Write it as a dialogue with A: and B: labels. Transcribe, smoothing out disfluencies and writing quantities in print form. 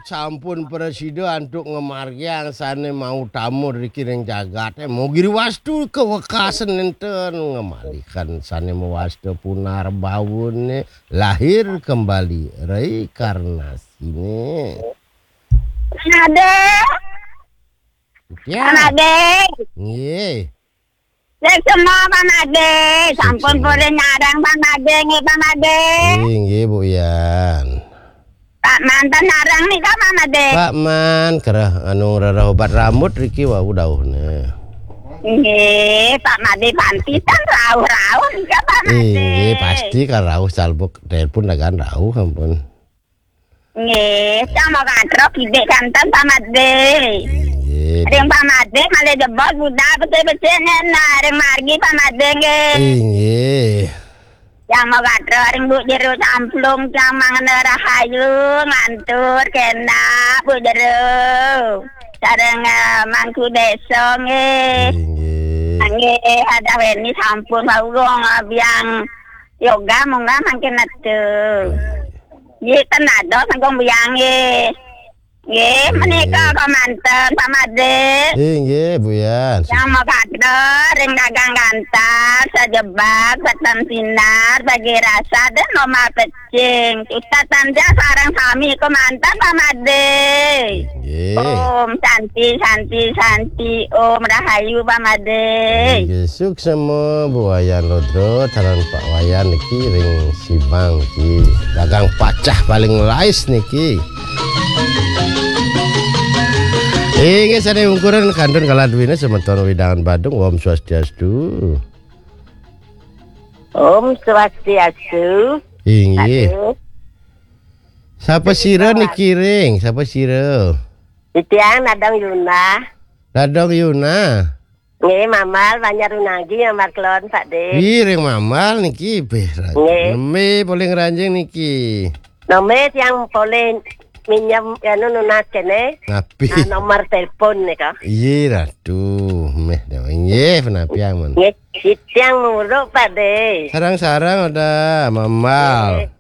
A: sampun presiden antuk ngemargiang sane mau tamu dari kiring jagat mau giri wastu kewekasan enten ngemalikan sane mau wastu punar bawun lahir kembali reinkarnasi
B: Panade.
A: ya
B: Panade.
A: nggih
B: Cek semua Panade. Sampun boleh nyarang Panade nggih Panade.
A: nggih Bu Yan.
B: Pak mantan nyarang nih kan Panade.
A: Pak Man kerah anu rara obat rambut riki wau daunnya.
B: Nggih, Pak Made pantitan rauh-rauh nika Pak Made.
A: Nggih pasti kan rauh salbuk telepon dagan rauh ampun.
B: Nggih, sama katro gede kanten Pak Made.
A: Nggih.
B: Ring Pak Made male jebot budak betul-betul nena ring margi Pak Made nggih.
A: Nggih.
B: Sama katro ring Bu Jero camplung mangan rahayu ngantur kena Bu Jero. Sareng mangku desa nggih.
A: Nggih.
B: Nggih, ada weni sampun baurong biang yoga mongga mangke nate. Nggih tenado sangkong biang nggih. Nggih menika komanten Pak Made.
A: Nggih Bu Yan.
B: Yang mau kado ring dagang gantar sejebak setan sinar bagi rasa dan nomor pecing. Kita tanda sarang kami komanten Pak Made.
A: Nggih.
B: Om santi Om Rahayu Pak Made.
A: Nggih suksema Bu Wayan Lodro taran Pak Wayan niki ring Sibang iki. Dagang pacah paling lais niki. Inggih sane ukuran kandun kaladwine semeton widangan Badung Om Swastiastu.
B: Om Swastiastu.
A: Inggih. Sapa sira niki ring? Sapa sira?
B: Itiang Nadang Yuna.
A: Dadong Yuna.
B: Nggih mamal Banyarunagi Amar Klon Pak De.
A: Ring mamal niki beh.
B: Nggih.
A: Neme paling ranjing niki.
B: Nomor yang boleh minjam anu nunas kene.
A: Ngapi?
B: Nomor telepon nika.
A: Iya ratu. Meh dah. Nggih penapiang men.
B: Nggih, itiang muruk Pak De.
A: Sarang-sarang ada mamal.